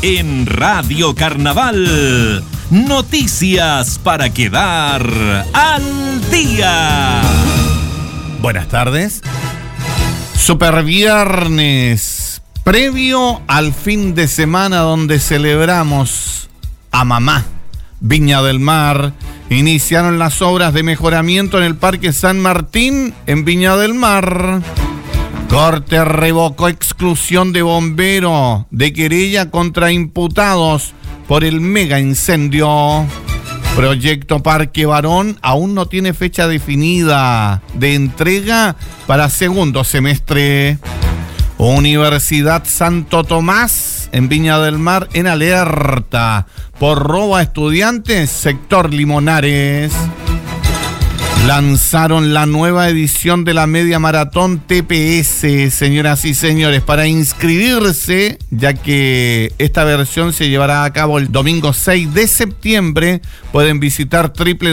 En Radio Carnaval, noticias para quedar al día. Buenas tardes. Super viernes, previo al fin de semana donde celebramos a mamá. Viña del Mar, iniciaron las obras de mejoramiento en el Parque San Martín en Viña del Mar. Corte revocó exclusión de bombero de querella contra imputados por el mega incendio. Proyecto Parque Barón aún no tiene fecha definida de entrega para segundo semestre. Universidad Santo Tomás en Viña del Mar en alerta por robo a estudiantes, sector Limonares. Lanzaron la nueva edición de la media maratón TPS, señoras y señores. Para inscribirse, ya que esta versión se llevará a cabo el domingo 6 de septiembre, pueden visitar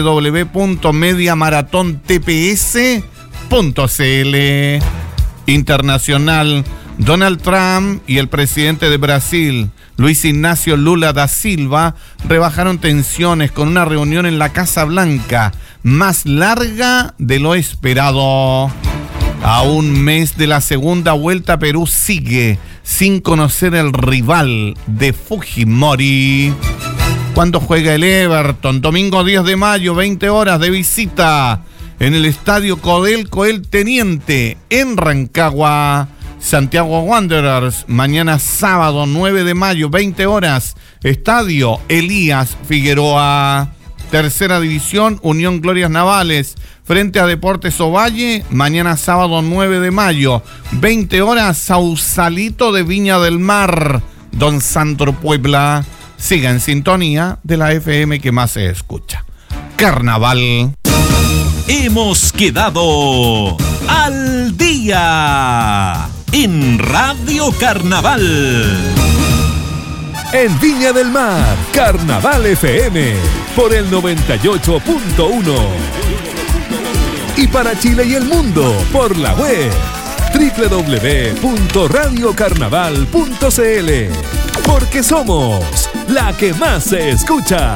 www.mediamarathon.tps.cl. Internacional, Donald Trump y el presidente de Brasil, Luis Ignacio Lula da Silva, rebajaron tensiones con una reunión en la Casa Blanca más larga de lo esperado. A un mes de la segunda vuelta, Perú sigue sin conocer el rival de Fujimori. ¿Cuándo juega el Everton? Domingo 10 de mayo, 20 horas de visita en el estadio Codelco El Teniente en Rancagua. Santiago Wanderers, mañana sábado 9 de mayo, 20 horas, estadio Elías Figueroa. Tercera división, Unión Glorias Navales, frente a Deportes Ovalle, mañana sábado 9 de mayo, 20 horas, Sausalito de Viña del Mar, Don Sandro Puebla. Siga en sintonía de la FM que más se escucha. Carnaval. Hemos quedado al día en Radio Carnaval. En Viña del Mar, Carnaval FM, por el 98.1. Y para Chile y el mundo, por la web, www.radiocarnaval.cl. Porque somos la que más se escucha.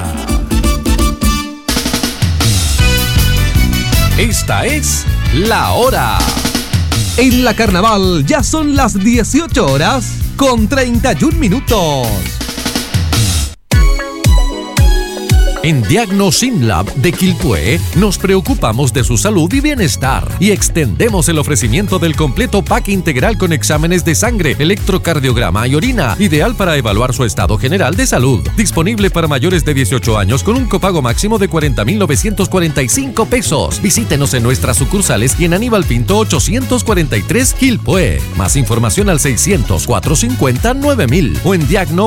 Esta es la hora. En la Carnaval ya son las 18 horas con 31 minutos. En Diagnosimlab de Quilpué nos preocupamos de su salud y bienestar y extendemos el ofrecimiento del completo pack integral con exámenes de sangre, electrocardiograma y orina, ideal para evaluar su estado general de salud. Disponible para mayores de 18 años con un copago máximo de 40,945 pesos. Visítenos en nuestras sucursales y en Aníbal Pinto 843 Quilpué. Más información al 600 450 9000 o en Diagno